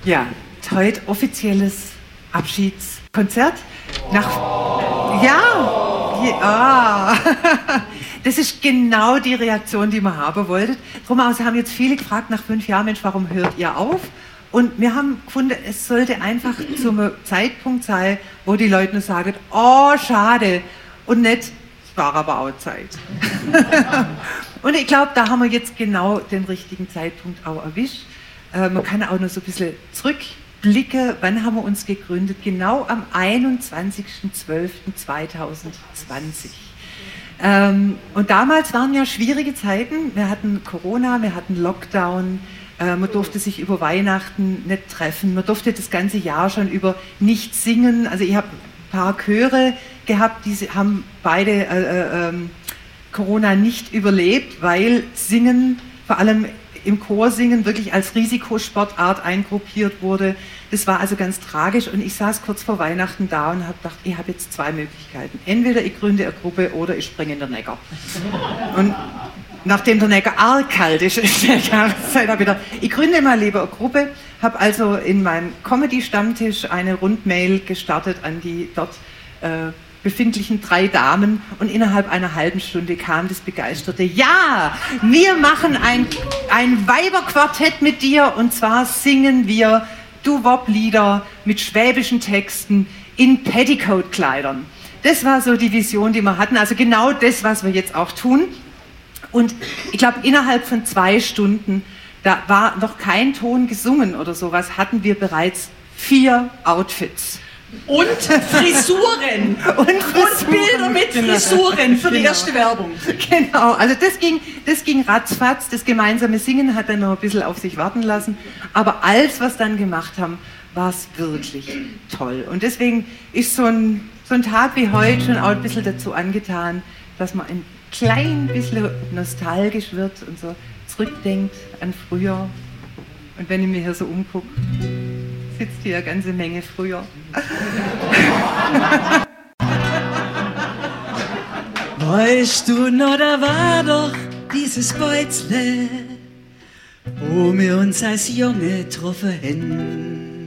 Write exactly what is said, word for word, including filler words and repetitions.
Ja, heute offizielles Abschiedskonzert. Nach, ja, ja. Das ist genau die Reaktion, die wir haben wollten. Drum aus haben jetzt viele gefragt nach fünf Jahren, Mensch, warum hört ihr auf? Und wir haben gefunden, es sollte einfach zum Zeitpunkt sein, wo die Leute nur sagen, oh, schade. Und nicht, es war aber auch Zeit. Und ich glaube, da haben wir jetzt genau den richtigen Zeitpunkt auch erwischt. Äh, man kann auch noch so ein bisschen zurückblicken. Wann haben wir uns gegründet? Genau am einundzwanzigsten zwölften zweitausendzwanzig. Ähm, und damals waren ja schwierige Zeiten. Wir hatten Corona, wir hatten Lockdown. Äh, man durfte sich über Weihnachten nicht treffen. Man durfte das ganze Jahr schon über nicht singen. Also ich habe ein paar Chöre gehabt, die haben beide äh, äh, Corona nicht überlebt, weil Singen, vor allem im Chor singen, wirklich als Risikosportart eingruppiert wurde. Das war also ganz tragisch und ich saß kurz vor Weihnachten da und habe gedacht, ich habe jetzt zwei Möglichkeiten. Entweder ich gründe eine Gruppe oder ich springe in den Neckar. Und nachdem der Neckar arg kalt ist, ist der Jahreszeit habe ich gedacht, ich gründe mal lieber eine Gruppe, habe also in meinem Comedy-Stammtisch eine Rundmail gestartet an die dort äh, befindlichen drei Damen und innerhalb einer halben Stunde kam das begeisterte Ja, wir machen ein, ein Weiberquartett mit dir und zwar singen wir Doo-Wop-Lieder mit schwäbischen Texten in Petticoat-Kleidern. Das war so die Vision, die wir hatten, also genau das, was wir jetzt auch tun. Und ich glaube, innerhalb von zwei Stunden, da war noch kein Ton gesungen oder sowas, hatten wir bereits vier Outfits. Und Frisuren. Und, Frisuren. Und Bilder mit Frisuren für die genau. erste Werbung. Genau, also das ging, das ging ratzfatz. Das gemeinsame Singen hat dann noch ein bisschen auf sich warten lassen. Aber alles, was dann gemacht haben, war es wirklich toll. Und deswegen ist so ein, so ein Tag wie heute schon auch ein bisschen dazu angetan, dass man ein klein bisschen nostalgisch wird und so zurückdenkt an früher. Und wenn ich mir hier so umgucke, sitzt hier eine ganze Menge früher. Weißt du noch, da war doch dieses Beuzle, wo wir uns als Junge getroffen haben.